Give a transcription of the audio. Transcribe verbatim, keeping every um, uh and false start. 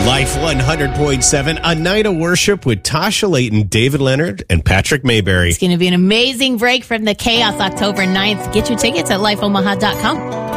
Life one hundred point seven, a night of worship with Tasha Layton, David Leonard, and Patrick Mayberry. It's going to be an amazing break from the chaos October ninth. Get your tickets at life omaha dot com.